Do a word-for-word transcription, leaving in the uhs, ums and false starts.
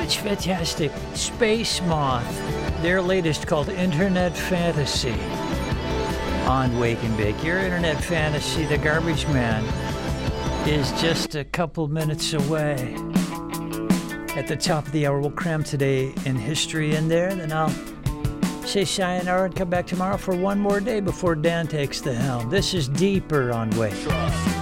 it's fantastic. Space Moth, their latest called Internet Fantasy on Wake and Bake. Your Internet Fantasy, the Garbage Man, is just a couple minutes away. At the top of the hour, we'll cram today in history in there, then I'll say sayonara and come back tomorrow for one more day before Dan takes the helm. This is Deeper on Wake.